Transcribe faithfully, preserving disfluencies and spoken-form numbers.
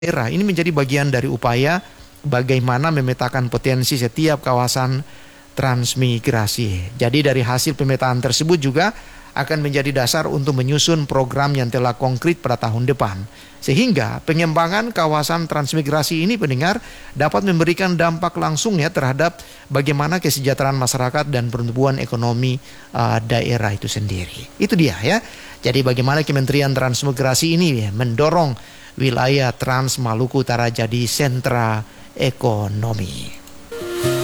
daerah. Ini menjadi bagian dari upaya bagaimana memetakan potensi setiap kawasan transmigrasi. Jadi dari hasil pemetaan tersebut juga akan menjadi dasar untuk menyusun program yang telah konkret pada tahun depan. Sehingga pengembangan kawasan transmigrasi ini pendengar dapat memberikan dampak langsung ya terhadap bagaimana kesejahteraan masyarakat dan pertumbuhan ekonomi uh, daerah itu sendiri. Itu dia ya. Jadi bagaimana Kementerian Transmigrasi ini ya, mendorong wilayah Trans Maluku Utara jadi sentra ekonomi.